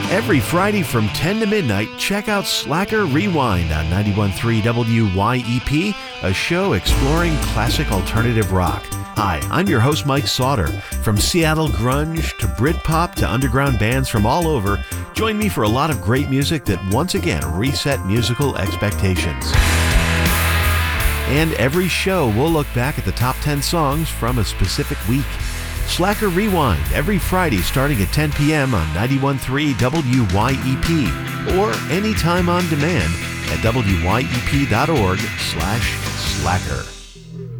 Every Friday from 10 to midnight, check out Slacker Rewind on 91.3 WYEP, a show exploring classic alternative rock. Hi, I'm your host, Mike Sauter. From Seattle grunge to Britpop to underground bands from all over, join me for a lot of great music that once again reset musical expectations. And every show, we'll look back at the top 10 songs from a specific week. Slacker Rewind every Friday starting at 10 p.m. on 91.3 WYEP or anytime on demand at wyep.org/slacker.